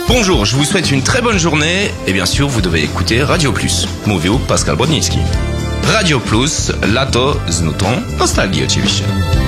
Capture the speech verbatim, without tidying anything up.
Bonjour, je vous souhaite une très bonne journée et bien sûr vous devez écouter Radio Plus. Mówił Pascal Bodnicki. Radio Plus, lato z nutą nostalgii oczywiście.